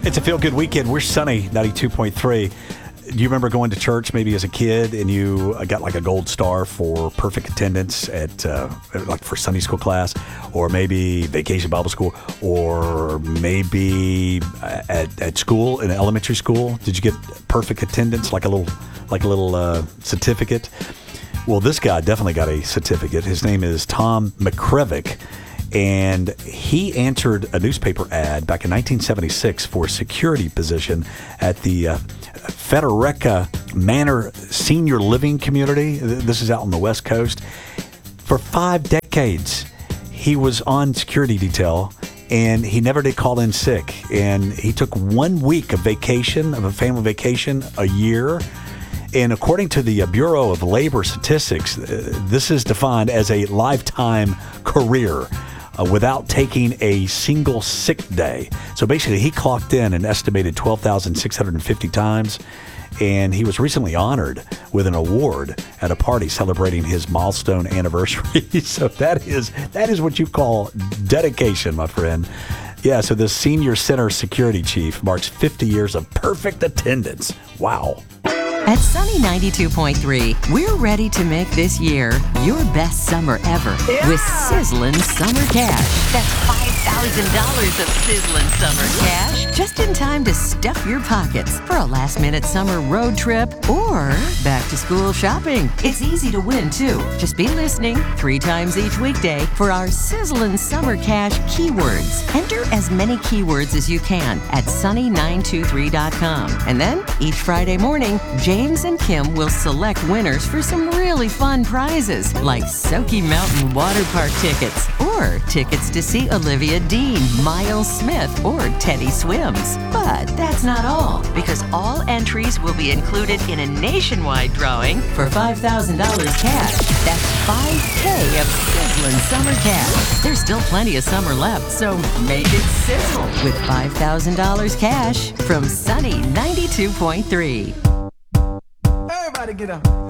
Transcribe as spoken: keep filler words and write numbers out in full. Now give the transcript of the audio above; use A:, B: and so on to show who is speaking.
A: It's a feel-good weekend. We're Sunny, ninety-two point three. Do you remember going to church maybe as a kid and you got like a gold star for perfect attendance at uh, like for Sunday school class, or maybe vacation Bible school, or maybe at, at school in elementary school? Did you get perfect attendance, like a little like a little uh, certificate? Well, this guy definitely got a certificate. His name is Tom McCrevick. And he answered a newspaper ad back in nineteen seventy-six for a security position at the uh, Federica Manor Senior Living Community. This is out on the West Coast. For five decades, he was on security detail, and he never did call in sick. And he took one week of vacation, of a family vacation, a year. And according to the Bureau of Labor Statistics, this is defined as a lifetime career. Uh, without taking a single sick day. So basically, he clocked in an estimated twelve thousand six hundred fifty times, and he was recently honored with an award at a party celebrating his milestone anniversary. So that is that is what you call dedication, my friend. Yeah, so the senior center security chief marks fifty years of perfect attendance. Wow.
B: At Sunny ninety-two point three, we're ready to make this year your best summer ever yeah. with Sizzlin' Summer Cash. That's five thousand dollars of Sizzlin' Summer Cash, just in time to stuff your pockets for a last-minute summer road trip or back-to-school shopping. It's easy to win, too. Just be listening three times each weekday for our Sizzlin' Summer Cash keywords. Enter as many keywords as you can at sunny nine two three dot com. And then, each Friday morning, James and Kim will select winners for some really fun prizes, like Soaky Mountain Water Park tickets, or tickets to see Olivia Dean, Miles Smith, or Teddy Swims. But that's not all, because all entries will be included in a nationwide drawing for five thousand dollars cash. That's five K of Sizzlin' Summer Cash. There's still plenty of summer left, so make it sizzle with five thousand dollars cash from Sunny ninety-two point three.
C: Everybody get up.